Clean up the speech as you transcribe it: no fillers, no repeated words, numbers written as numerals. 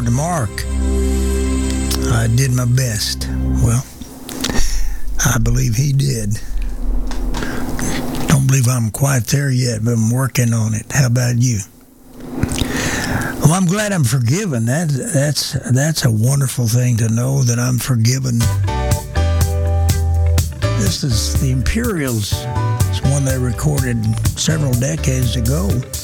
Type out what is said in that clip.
toward the mark. I did my best. Well, I believe he did. Don't believe I'm quite there yet, but I'm working on it. How about you? Well, I'm glad I'm forgiven. That's a wonderful thing to know, that I'm forgiven. This is the Imperials. It's one they recorded several decades ago.